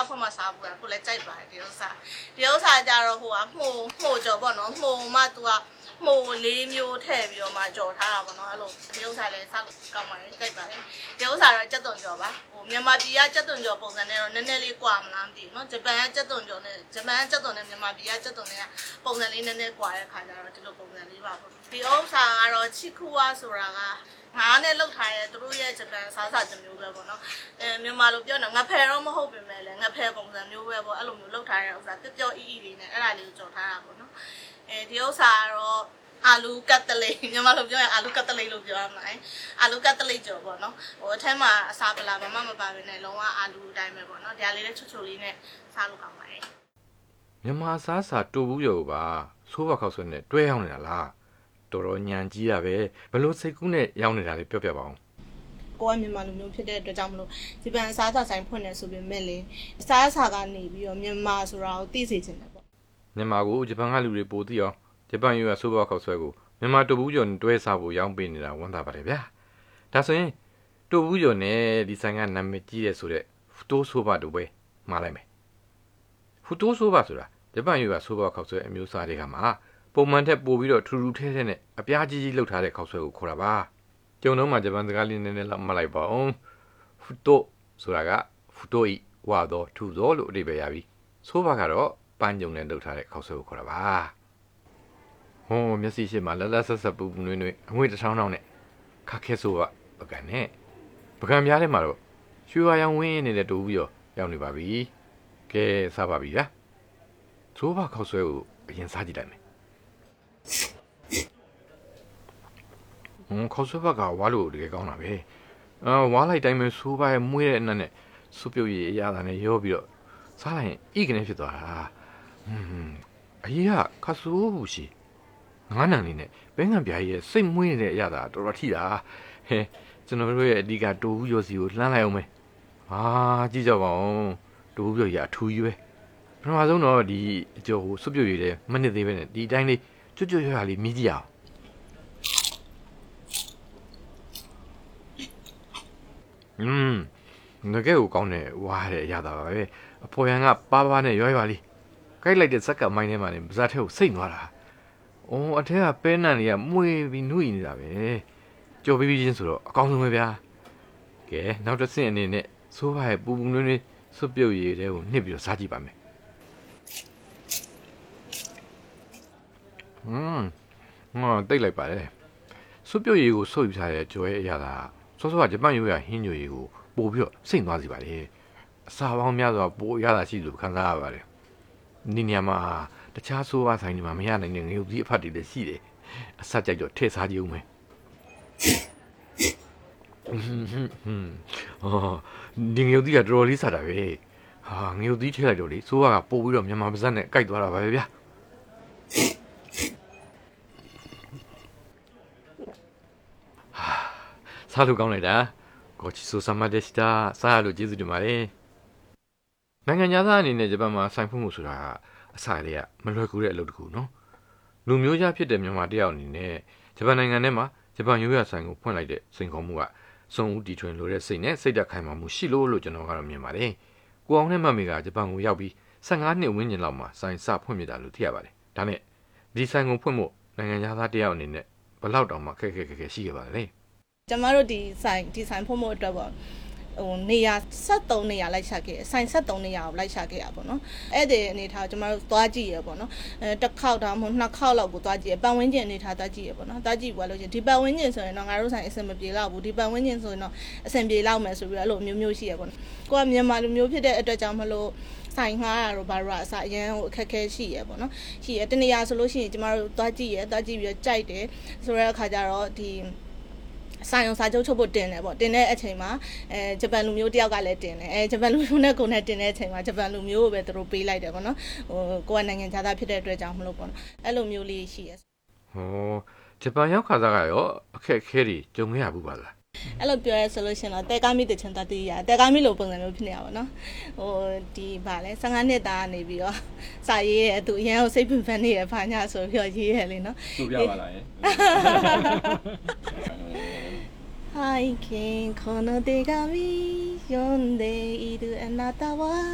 ဖွင့်မှစားဘူးကိုလည်းကြိုက်ပါတယ်ဒီဥစ္စာကြတော့ဟိုကမှုကြော်ပေါ့နော်မှုမှသူကမှု4မျိုးထည့်ပြီးတော့မှကြော်ထားတာပေါ့နော်အဲ့လိုဒီဥစ္စာလည်းစားကောင်းပါတယ်ကြိုက်ပါတယ်ဒီဥစ္စာတော့ကြက်သွန်ကြော်ပါဟိုမြန်မာပြည်ကကြက်သွန်ကြော်ပုံစံနဲ့တော့နည်းနည်းလေးကွာမလားမသိဘူးနော်ဂျပန်ကကြက်သွန်ကြော်နဲ့မြန်မာပြည်ကကြက်သွန်နဲ့ပုံစံလေးနည်းနည်းကွာတဲ့ခါကျတော့ဒီလိုပုံစံလေးပါပေါ့ဒီဥစ္စာကတော့ချီကူဝါဆိုတာကငါးနဲ့လောက်ထားရဲ့သူတို့ရဲ့ဂျပန်စားစာတစ်မျိုးပဲပေါ့နော်မြန်မာလိုပြောတော့ငါဖယ်တော့မဟုတ်ပြင်မဲ့လေငါဖယ်ပုံစံမျိုးပဲပေါ့အဲ့လိုမျိုးလောက်ထားတဲ့ဥစ္စာပျော့အီလေးနဲ့အဲ့ဒါလေးကိုကြော်ထားတာပေါ့နော်ဒီဥစ္စာကတော့အာလူကတ်တလိမြန်မာလိုပြောရင်အာလူကတ်တလိလို့ပြောရမှာအာလူကတ်တလိကြော်ပေါ့နော်ဟိုအထက်မှာအစာပလာမပါဘဲနဲ့လုံးဝအာလူအတိုင်းပဲပေါ့နော်ဒါလေးလည်းချွတ်ချွတ်လေးနဲ့စားလို့ကောင်းပါတယ်မြန်မာစားစာတူဘူးရောပါဆိုးဘခောက်ဆွဲနဲ့တွဲရောက်နေတာလားတော်တော်ညံကြီးရပဲဘလို့စိတ်ကူးနဲ့ရောက်နေတာလေးပြောပြပါအောင်ကိုကမြန်မာလူမျိုးဖြစ်တဲ့အတွက်ကြောင့်မလို့ဂျပန်စားစာဆိုင်ဖွင့်နေဆိုပေမဲ့လေစားစာကနေပြီးတော့မြန်မာဆိုတာကိုသိစေချင်တယ်ပေါ့မြန်မာကိုဂျပန်ကလူတွေပိုသိအောင်ဂျပန်ယူရဆိုးဘခောက်ဆွဲကိုမြန်မာတူဘူးကျော်နဲ့တွဲစားဖို့ရောင်းပေးနေတာဝန်တာပါတယ်ဗျာဒါဆိုရင်တူဘူးကျော်နဲ့ဒီဆိုင်ကနာမည်ကြီးတဲ့ဆိုတဲ့ဖူတိုးဆိုးဘတူပဲမှားလိုက်မယ်ဖူတိုးဆိုးဘဆိုတာဂျပန်ယူရဆိုးဘခောက်ဆွဲအမျိုးအစားတွေကမှာပုံမှန်ထက်ပိုပြီးတော့ထူထူထဲထဲနဲ့အပြားကြီးကြီးလှုပ်ထားတဲ့ခောက်ဆွဲကိုခေါ်တာပါကျုံတော့မှဂျပန်စကားလေးနည်းနည်းလောက်မှတ်လိုက်ပါအောင်ဖူတိုဆိုတာကဖူတိုဤဝါတော့ထူသောလို့အဓိပ္ပာယ်ရပြီးဆိုးဘကတော့ပန်းကြုံနဲ့လှုပ်ထားတဲ့ခောက်ဆွဲကိုခေါ်တာပါဟောမျက်စိရှိမှလလဆက်ဆက်ပူနွေးနွေးအငွေတစ်ထောင်းထောင်းနဲ့ခက်ခဲဆိုးဘပကံနဲ့ပကံပြားထဲမှာတော့ရွှေဝါရောင်ဝင်းနေတဲ့တူပြီးတော့ရောက်နေပါပြီကဲစားပါပြီဗျာဆိုးဘခောက်ဆွဲကိုအရင်စားကြည့်လိုက်မယ်ခေါ်ဆွဲဘကဝါလို့တကယ်ကောင်းတာပဲဝါလိုက်တိုင်းပဲဆိုးပါရဲ့မွေးတဲ့အနက်နဲ့စုပ်ပြုတ်ရည်အရသာနဲ့ရောပြီးတော့စားလိုက်ရင်ဣကနေဖြစ်သွားတာအရေးကခဆူးဘူးရှိငါးနံလေးနဲ့ဘဲငံပြားကြီးရဲ့စိတ်မွေးနေတဲ့အရသာတော်တော်ထိတာဟဲကျွန်တော်တို့ရဲ့အဓိကတူဘူးရောစီကိုလှမ်းလိုက်အောင်မယ်ကြည့်ကြပါဦးတူဘူးရောကြီးအထူးကြီးပဲပထမဆုံးတော့ဒီအကျော်ကိုစုပ်ပြုတ်ရည်တဲ့မနစ်သေးပဲနဲ့ဒီအတိုင်းလေးကျွတ်ရွရွလေးမြည်ကြည့်အောင်ငကဲကိုကောင်းတယ်ဝါတဲ့ရတာပါပဲအဖော်ရန်ကပါးနဲ့ရွရွလေးကြိုက်လိုက်တဲ့ဇက်ကမိုင်းထဲမှာနေပါးစားထဲကိုစိတ်သွားတာအထက်ကပဲနံတွေကမွေပြီးနှုတ်နေတာပဲကြော်ပြီးချင်းဆိုတော့အကောင်းဆုံးပဲဗျာကဲနောက်တစ်ဆင့်အနေနဲ့ဆိုးပါရဲ့ပူပူနွေးနွေးစွပ်ပြုတ်ရည်တဲ့ကိုနှစ်ပြီးတော့စားကြည့်ပါမယ်တိတ်လိုက်ပါတယ်စွပ်ပြုတ်ရည်ကိုဆုပ်ယူထားတဲ့ကြော်ရဲ့အရာသာစောစောကဂျပန်ရိုးရဟင်းညိုရည်ကိုပို့ပြီးတော့စိတ်သွားစီပါလေအစာပေါင်းများစွာပို့ရတာရှိလို့ခံစားရပါတယ်ဒီနေရာမှာတခြားဆိုးဝါးဆိုင်တွေမှာမရနိုင်တဲ့ငရုတ်ကြီးအဖတ်တွေလည်းရှိတယ်အဆက်ကြိုက်တော့ထည့်စားကြည့်ဦးမယ်ဒီငရုတ်ကြီးကတော်တော်လေးစားတာပဲငရုတ်ကြီးထည့်လိုက်တော့လေဆိုးဝါးကပို့ပြီးတော့မြန်မာပါဇက်နဲ့ကြိုက်သွားတာပါပဲဗျာစားလို့ကောင်းလိုက်တာကိုချီဆိုဆာမဒက်စတာစားလို့ကျေးဇူးတင်ပါတယ်နိုင်ငံသားအနေနဲ့ဂျပန်မှာဆိုင်ဖွင့်မှုဆိုတာအစလေးကမလွယ်ကူတဲ့အလုပ်တစ်ခုနော်လူမျိုးသားဖြစ်တဲ့မြန်မာတယောက်အနေနဲ့ဂျပန်နိုင်ငံထဲမှာဂျပန်ရိုးရာဆိုင်ကိုဖွင့်လိုက်တဲ့စိန်ခေါ်မှုကစုံဦးတီထွင်လိုတဲ့စိတ်နဲ့စိတ်ဓာတ်ခိုင်မာမှုရှိလို့ကျွန်တော်ကတော့မြင်ပါတယ်ကိုအောင်နဲ့မမေကဂျပန်ကိုရောက်ပြီး15နှစ်ဝန်းကျင်လောက်မှာဆိုင်စဖွင့်ပြတာလို့သိရပါတယ်ဒါနဲ့ဒီဆိုင်ကိုဖွင့်ဖို့နိုင်ငံသားတယောက်အနေနဲ့ဘယ်လောက်တောင်မှခက်ခဲရှိခဲ့ပါလဲကျမတို့ဒီဆိုင်ဖွင့်ဖို့အတွက်ပေါ့နေရာ73နေရာလိုက်ရှာခဲ့ဆိုင်73နေရာကိုလိုက်ရှာခဲ့ရပါတော့အဲ့ဒီအနေထားကျမတို့သွားကြည့်ရပေါ့နော်တစ်ခေါက်ဒါမှမဟုတ်နှစ်ခေါက်လောက်ကိုသွားကြည့်ရပတ်ဝန်းကျင်အနေထားသွားကြည့်ရပေါ့နော်သွားကြည့်ပါလို့ရှင်ဒီပတ်ဝန်းကျင်ဆိုရင်တော့ငါတို့ဆိုင်အဆင်မပြေတော့ဘူးဒီပတ်ဝန်းကျင်ဆိုရင်တော့အဆင်ပြေလောက်မယ်ဆိုပြီးတော့အဲ့လိုမျိုးရှိရပေါ့နော်ကိုကမြန်မာလူမျိုးဖြစ်တဲ့အတွက်ကြောင့်မလို့ဆိုင်ငှားရတော့ဘာလို့အစအရန်ဟိုအခက်ခဲရှိရပေါ့နော်ရှိရတနေရာဆိုလို့ရှိရင်ကျမတို့သွားကြည့်ပြီးတော့ကြိုက်တယ်ဆိုတဲ့အခါကျတော့ဒီဆိုင်အောင်စာချုပ်ချုပ်ဖို့တင်တယ်ပေါ့တင်တဲ့အချိန်မှာဂျပန်လူမျိုးတယောက်ကလည်းတင်တယ်ဂျပန်လူမျိုးနဲ့ကိုယ်နဲ့တင်တဲ့အချိန်မှာဂျပန်လူမျိုးကိုပဲသူတို့ပေးလိုက်တယ်ပေါ့နော်ကိုကနိုင်ငံခြားသားဖြစ်တဲ့အတွက်ကြောင့်မလို့ပေါ့နော်အဲ့လိုမျိုးလေးရှိရဂျပန်ရောက်ခါစားကရောအခက်ခဲတွေကြုံခဲ့ရဘူးပါလားအဲ့လိုပြောရဲဆိုလို့ရှင်တော့တဲကားမိတချင်တတိယတဲကားမိလိုပုံစံမျိုးဖြစ်နေရပါတော့ဒီဗာလဲ15နှစ်သားနေပြီးတော့စာရေးရဲ့သူအရန်ကိုစိတ်ပင်ပန်းနေရဖာညာဆိုပြီးတော့ရေးရလေနော်သူပြပါလား背景この手紙読んでいるあなたは